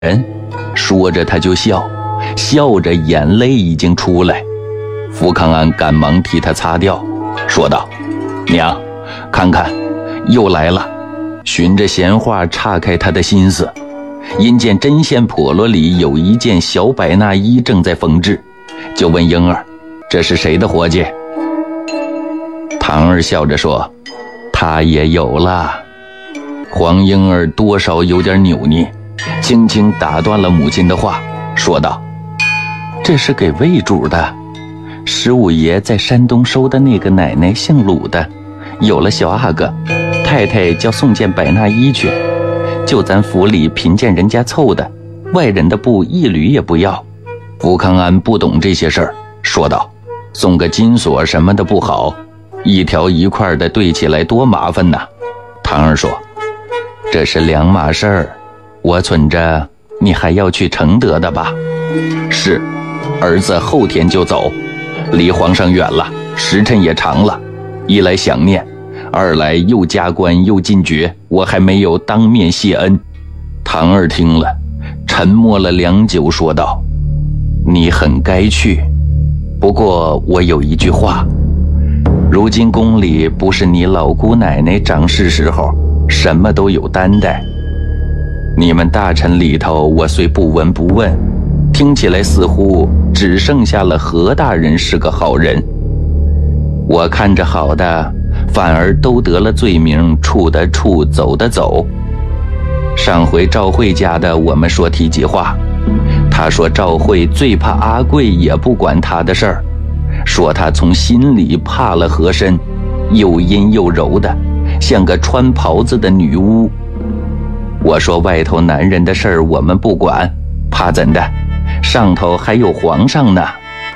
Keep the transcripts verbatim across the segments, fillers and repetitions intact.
人。说着他就笑，笑着眼泪已经出来。福康安赶忙替他擦掉，说道：娘，看看，又来了。循着闲话岔开他的心思，因见针线笸箩里有一件小百纳衣正在缝制，就问婴儿：这是谁的活计？堂儿笑着说：他也有了。黄婴儿多少有点扭捏，轻轻打断了母亲的话，说道：这是给魏主的，十五爷在山东收的那个奶奶姓鲁的，有了小阿哥，太太叫送件百纳衣去，就咱府里贫贱人家凑的，外人的布一缕也不要。福康安不懂这些事儿，说道：送个金锁什么的不好，一条一块的对起来多麻烦呐。堂儿说：这是两码事儿，我存着你还要去承德的吧？是，儿子后天就走，离皇上远了，时辰也长了，一来想念，二来又加官又进爵，我还没有当面谢恩。堂儿听了，沉默了良久，说道：你很该去，不过我有一句话，如今宫里不是你老姑奶奶掌事时候，什么都有担待。你们大臣里头，我虽不闻不问，听起来似乎只剩下了何大人是个好人。我看着好的，反而都得了罪名，处的处，走的走。上回赵慧家的，我们说提及话，他说赵慧最怕阿贵，也不管他的事儿，说他从心里怕了和珅，又阴又柔的，像个穿袍子的女巫。我说外头男人的事儿我们不管，怕怎的？上头还有皇上呢。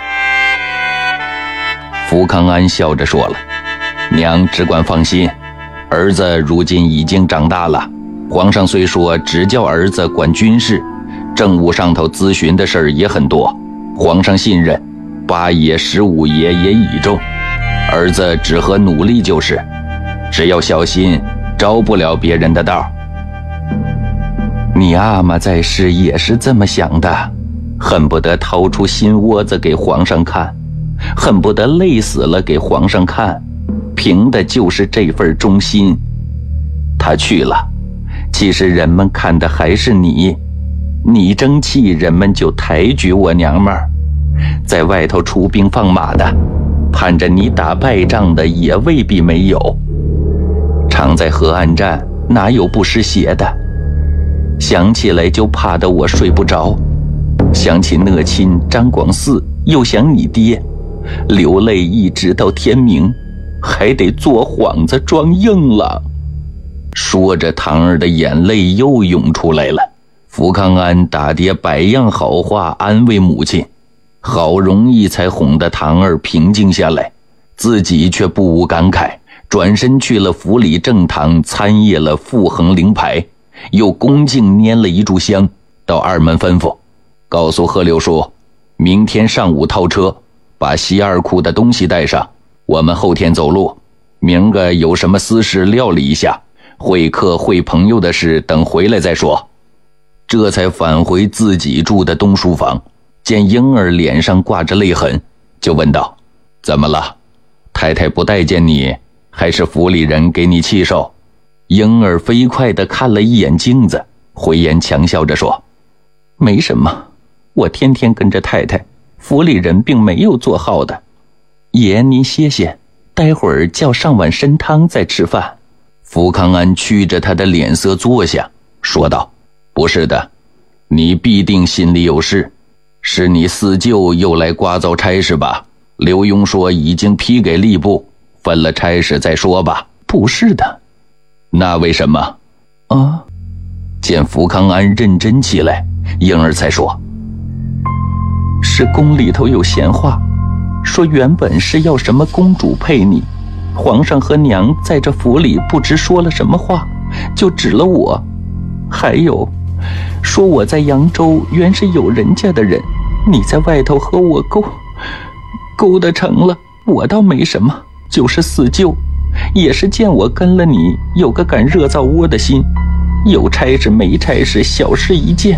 福康安笑着说了：娘只管放心，儿子如今已经长大了，皇上虽说只叫儿子管军事，政务上头咨询的事儿也很多，皇上信任，八爷十五爷也倚重，儿子只和努力就是，只要小心，着不了别人的道。你阿玛在世也是这么想的，恨不得掏出心窝子给皇上看，恨不得累死了给皇上看，凭的就是这份忠心。他去了，其实人们看的还是你，你争气，人们就抬举我娘们儿，在外头出兵放马的，盼着你打败仗的也未必没有。常在河岸站，哪有不湿鞋的？想起来就怕得我睡不着，想起讷亲张广嗣，又想你爹，流泪一直到天明，还得做幌子装硬了。说着，堂儿的眼泪又涌出来了。福康安打爹百样好话安慰母亲，好容易才哄得堂儿平静下来，自己却不无感慨，转身去了府里正堂参谒了傅恒灵牌，又恭敬拈了一炷香，到二门吩咐，告诉贺六叔，明天上午套车，把西二库的东西带上，我们后天走路，明个有什么私事料理一下，会客会朋友的事等回来再说。这才返回自己住的东书房，见婴儿脸上挂着泪痕，就问道：怎么了？太太不待见你，还是府里人给你气受？婴儿飞快地看了一眼镜子，回言强笑着说：没什么，我天天跟着太太，府里人并没有做好的。爷您歇歇，待会儿叫上碗参汤再吃饭。福康安屈着他的脸色坐下，说道：不是的，你必定心里有事，是你四舅又来刮糟差事吧？刘墉说已经批给吏部，分了差事再说吧。不是的。那为什么？啊？见福康安认真起来，婴儿才说：是宫里头有闲话，说原本是要什么公主配你，皇上和娘在这府里不知说了什么话，就指了我。还有说我在扬州原是有人家的人，你在外头和我勾勾得成了，我倒没什么，就是四舅也是见我跟了你，有个敢热造窝的心，有差事没差事，小事一件，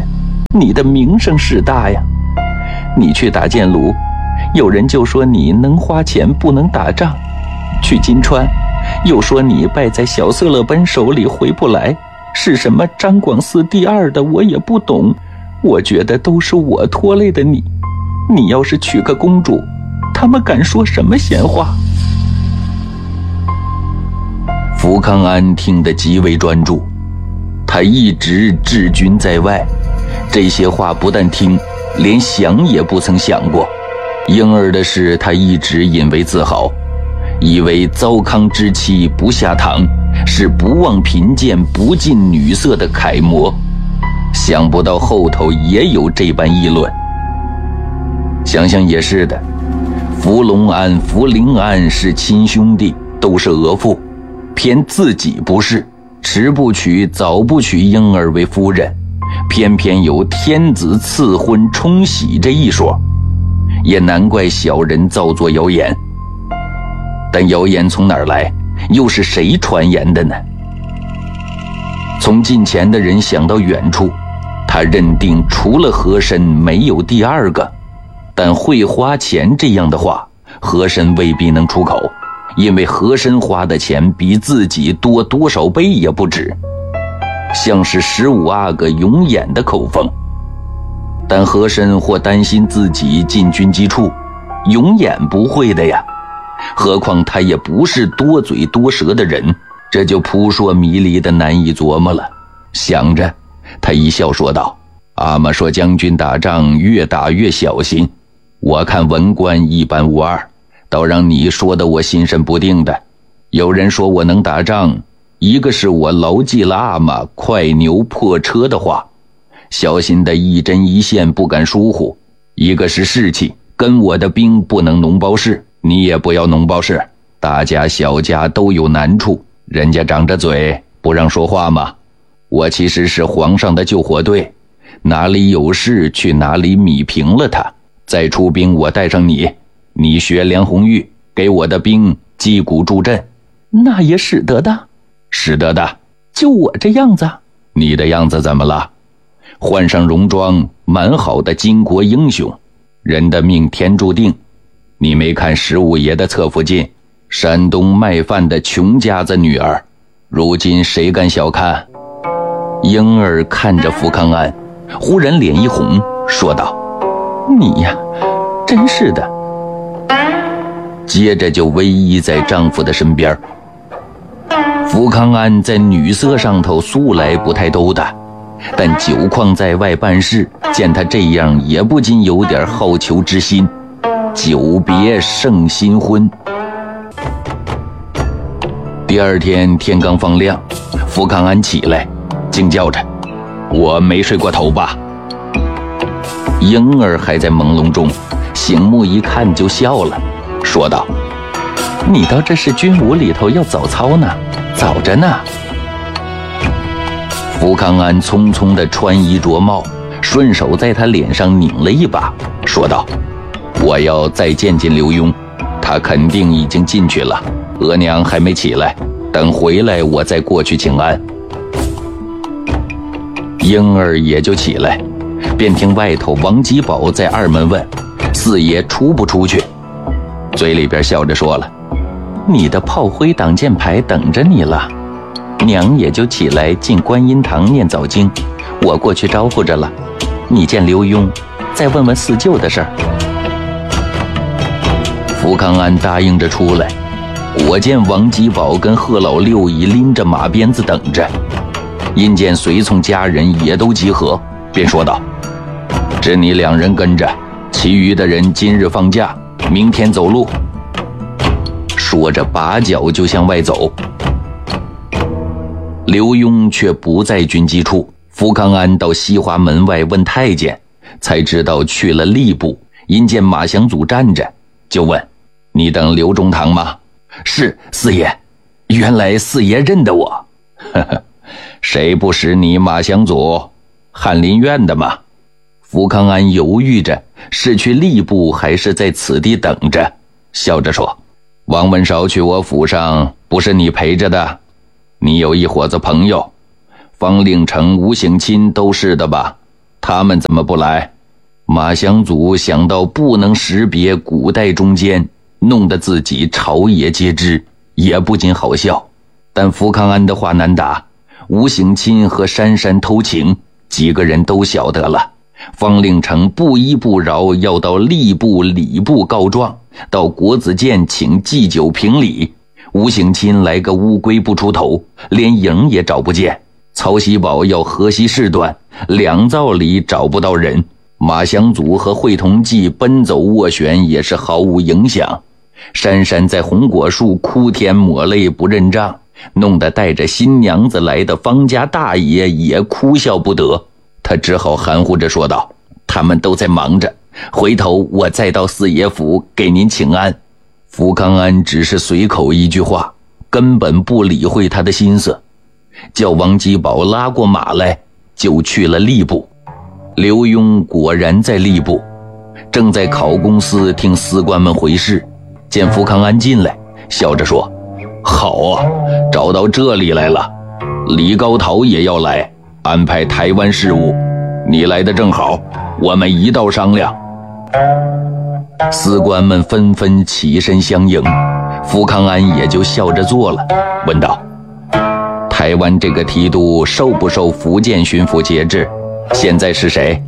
你的名声势大呀。你去打剑炉，有人就说你能花钱不能打仗；去金川，又说你败在小色勒本手里回不来，是什么张广嗣第二的我也不懂。我觉得都是我拖累的你。你要是娶个公主，他们敢说什么闲话？ 福康安听得极为专注，他一直治军在外，这些话不但听，连想也不曾想过。婴儿的事他一直引为自豪，以为糟糠之妻不下堂，是不忘贫贱不近女色的楷模，想不到后头也有这般议论。想想也是的，福隆安、福临安是亲兄弟，都是额驸，偏自己不是，迟不娶早不娶婴儿为夫人，偏偏有天子赐婚冲喜这一说，也难怪小人造作谣言。但谣言从哪儿来，又是谁传言的呢？从近前的人想到远处，他认定除了和珅没有第二个，但会花钱这样的话，和珅未必能出口，因为和珅花的钱比自己多多少倍也不止，像是十五阿哥永远的口风。但和珅或担心自己进军机处，永远不会的呀。何况他也不是多嘴多舌的人，这就扑朔迷离的难以琢磨了。想着，他一笑说道：“阿玛说将军打仗越打越小心，我看文官一般无二，倒让你说的我心神不定的。有人说我能打仗，一个是我牢记了阿玛快牛破车的话，小心的一针一线不敢疏忽；一个是士气，跟我的兵不能脓包事，你也不要脓包事。大家小家都有难处，人家长着嘴不让说话吗？我其实是皇上的救火队，哪里有事去哪里米平了他。再出兵我带上你，你学梁红玉，给我的兵击鼓助阵。”“ 那也使得的。”“ 使得的。 就我这样子。”“ 你的样子怎么了？换上戎装，蛮好的巾帼英雄。人的命天注定，你没看十五爷的侧福晋，山东卖饭的穷家子女儿，如今谁敢小看？” 婴儿看着福康安，忽然脸一红，说道：“你呀，真是的。” 接着就偎依在丈夫的身边。福康安在女色上头素来不太兜的，但久旷在外办事，见他这样也不禁有点好求之心。久别胜新婚。第二天天刚放亮，福康安起来惊叫着：“我没睡过头吧？”婴儿还在朦胧中，醒目一看就笑了，说道：“ 你到这是军伍里头要早操呢，早着呢。” 福康安匆匆地穿衣着帽，顺手在他脸上拧了一把，说道：“我要再见见刘墉，他肯定已经进去了，额娘还没起来，等回来我再过去请安。”婴儿也就起来，便听外头王吉宝在二门问：“四爷出不出去？”嘴里边笑着说了：“ 你的炮灰挡箭牌等着你了。”娘也就起来进观音堂念早经，我过去招呼着了。你见刘墉，再问问四舅的事儿。 福康安答应着出来，果见王吉宝跟贺老六已拎着马鞭子等着。因见随从家人也都集合，便说道：“只你两人跟着，其余的人今日放假，明天走路。”说着拔脚就向外走。刘墉却不在军机处，福康安到西华门外问太监，才知道去了吏部。因见马祥祖站着，就问：“你等刘中堂吗？”“是，四爷。”“原来四爷认得我。”“呵呵，谁不识你马祥祖？翰林院的吗？”福康安犹豫着，是去吏部还是在此地等着，笑着说：“王文韶去我府上，不是你陪着的？你有一伙子朋友，方令成、吴省钦都是的吧？ 他们怎么不来？马祥祖想到不能识别古代中间，弄得自己朝野皆知，也不禁好笑。但福康安的话难答，吴醒钦和珊珊偷情，几个人都晓得了。方令成不依不饶，要到吏部、礼部告状，到国子监请祭酒评理。吴醒钦来个乌龟不出头，连影也找不见。曹锡宝要河西事端，两造里找不到人。马祥祖和惠同济奔走斡旋也是毫无影响。珊珊在红果树哭天抹泪不认账，弄得带着新娘子来的方家大爷也哭笑不得。他只好含糊着说道：他们都在忙着，回头我再到四爷府给您请安。福康安只是随口一句话，根本不理会他的心思，叫王基宝拉过马来，就去了吏部。刘墉果然在吏部，正在考公司听司官们回事，见福康安进来，笑着说：好啊，找到这里来了。李高陶也要来安排台湾事务，你来的正好，我们一道商量。司官们纷纷起身相迎，福康安也就笑着做了，问道：台湾这个提督受不受福建巡抚节制？现在是谁？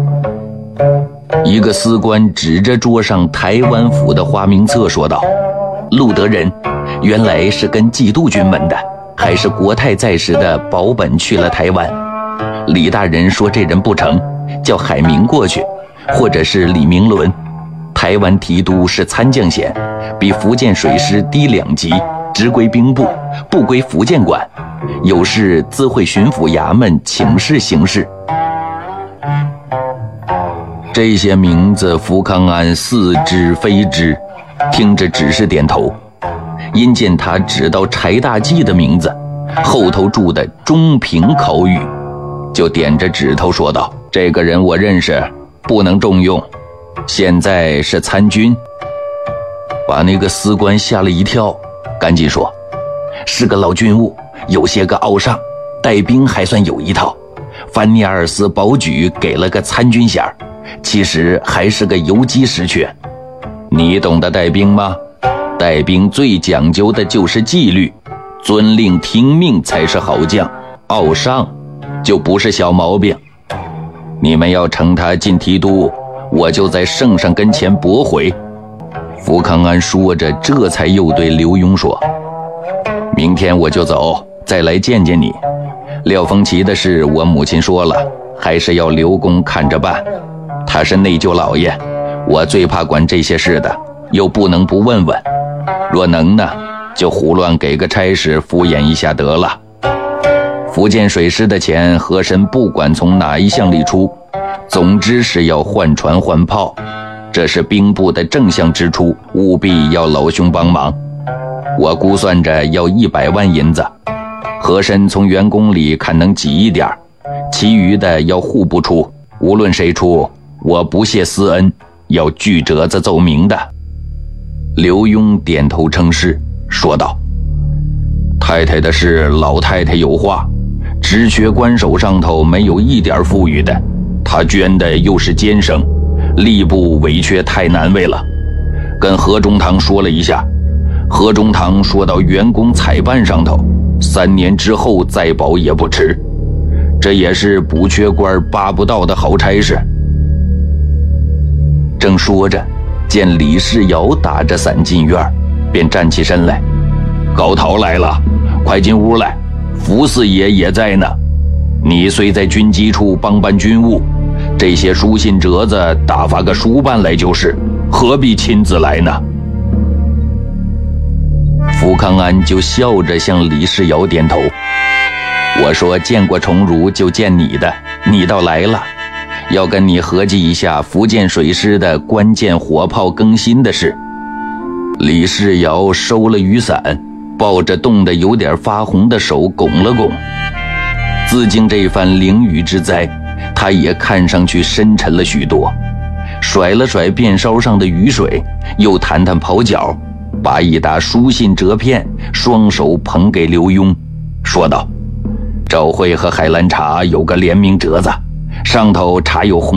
一个司官指着桌上台湾府的花名册说道：陆德仁，原来是跟季度军门的，还是国泰在时的保本去了台湾。李大人说这人不成，叫海明过去，或者是李明伦。台湾提督是参将衔，比福建水师低两级，直归兵部，不归福建管，有事自会巡抚衙门请示行事。这些名字福康安似知非知，听着只是点头。因见他指到柴大济的名字，后头注的中平口语，就点着指头说道：这个人我认识，不能重用，现在是参军。把那个司官吓了一跳，赶紧说：是个老军务，有些个傲上，带兵还算有一套。凡尼尔斯保举给了个参军衔，其实还是个游击实权。你懂得带兵吗？带兵最讲究的就是纪律，遵令听命才是好将，傲上就不是小毛病。你们要呈他进提督，我就在圣上跟前驳回。福康安说着，这才又对刘墉说：明天我就走，再来见见你。廖凤岐的事我母亲说了，还是要刘公看着办。他是内疚老爷，我最怕管这些事的，又不能不问问。若能呢，就胡乱给个差事敷衍一下得了。福建水师的钱，和珅不管从哪一项里出，总之是要换船换炮，这是兵部的正项支出，务必要老兄帮忙。我估算着要一百万银子，和珅从员工里看能挤一点，其余的要户部出，无论谁出，我不谢私恩，要锯折子奏明的。刘墉点头称是，说道：太太的事老太太有话，直缺官手上头没有一点富裕的，他捐的又是监生，吏部委缺太难为了。跟何中堂说了一下，何中堂说到员工采办上头，三年之后再保也不迟，这也是补缺官扒不到的好差事。正说着，见李世尧打着伞进院，便站起身来：高陶来了，快进屋来，福四爷也在呢。你虽在军机处帮办军务，这些书信折子打发个书办来就是，何必亲自来呢？福康安就笑着向李世尧点头：我说见过崇儒就见你的，你倒来了，要跟你合计一下福建水师的关键火炮更新的事。李世尧收了雨伞，抱着冻得有点发红的手拱了拱。自经这番淋雨之灾，他也看上去深沉了许多，甩了甩便梢上的雨水，又弹弹跑脚，把一沓书信折片双手捧给刘墉，说道：赵慧和海兰察有个联名折子， 上头插有红